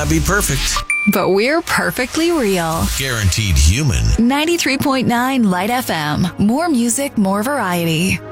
not be perfect. But we're perfectly real. Guaranteed human. 93.9 Light FM. More music, more variety.